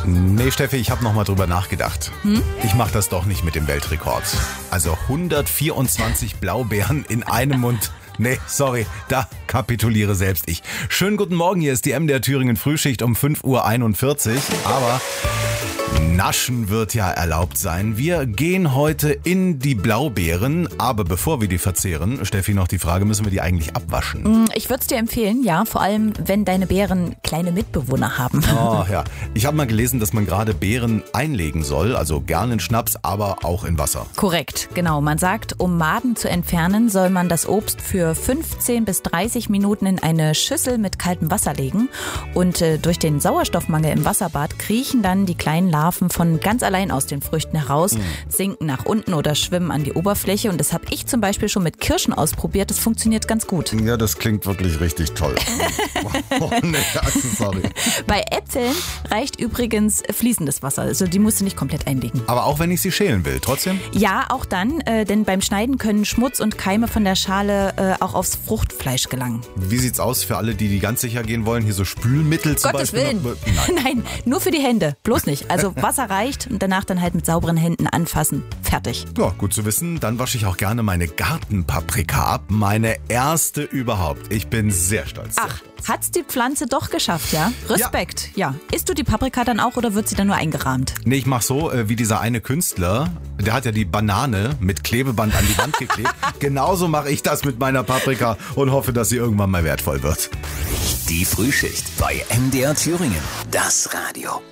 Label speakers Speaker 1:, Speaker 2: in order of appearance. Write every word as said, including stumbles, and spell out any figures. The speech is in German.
Speaker 1: Nee, Steffi, ich habe nochmal drüber nachgedacht.
Speaker 2: Hm?
Speaker 1: Ich mache das doch nicht mit dem Weltrekord. Also hundertvierundzwanzig Blaubeeren in einem Mund. Nee, sorry, da kapituliere selbst ich. Schönen guten Morgen, hier ist die M D R Thüringen Frühschicht um fünf Uhr einundvierzig. Aber Naschen wird ja erlaubt sein. Wir gehen heute in die Blaubeeren, aber bevor wir die verzehren, Steffi, noch die Frage, müssen wir die eigentlich abwaschen?
Speaker 2: Ich würde es dir empfehlen, ja, vor allem wenn deine Beeren kleine Mitbewohner haben.
Speaker 1: Oh ja, ich habe mal gelesen, dass man gerade Beeren einlegen soll, also gerne in Schnaps, aber auch in Wasser.
Speaker 2: Korrekt, genau. Man sagt, um Maden zu entfernen, soll man das Obst für fünfzehn bis dreißig Minuten in eine Schüssel mit kaltem Wasser legen. Und äh, durch den Sauerstoffmangel im Wasserbad kriechen dann die kleinen Larven von ganz allein aus den Früchten heraus, mhm. sinken nach unten oder schwimmen an die Oberfläche. Und das habe ich zum Beispiel schon mit Kirschen ausprobiert. Das funktioniert ganz gut.
Speaker 1: Ja, das klingt wirklich richtig toll. Oh, nee, sorry.
Speaker 2: Bei Äpfeln reicht übrigens fließendes Wasser. Also die musst du nicht komplett einlegen.
Speaker 1: Aber auch wenn ich sie schälen will, trotzdem?
Speaker 2: Ja, auch dann. Äh, denn beim Schneiden können Schmutz und Keime von der Schale äh, auch aufs Fruchtfleisch gelangen.
Speaker 1: Wie sieht's aus für alle, die, die ganz sicher gehen wollen? Hier so Spülmittel zum
Speaker 2: Gottes
Speaker 1: Beispiel?
Speaker 2: Willen.
Speaker 1: Nein.
Speaker 2: Nein, nur für die Hände. Bloß nicht. Also Wasser reicht und danach dann halt mit sauberen Händen anfassen. Fertig.
Speaker 1: Ja, gut zu wissen. Dann wasche ich auch gerne meine Gartenpaprika ab. Meine erste überhaupt. Ich bin sehr stolz.
Speaker 2: Ach, hat's die Pflanze doch geschafft, ja? Respekt. Ja. ja. Isst du die Paprika dann auch oder wird sie dann nur eingerahmt?
Speaker 1: Nee, ich mach so, äh, wie dieser eine Künstler. Der hat ja die Banane mit Klebeband an die Wand geklebt. Genauso mache ich das mit meiner Paprika und hoffe, dass sie irgendwann mal wertvoll wird.
Speaker 3: Die Frühschicht bei M D R Thüringen. Das Radio.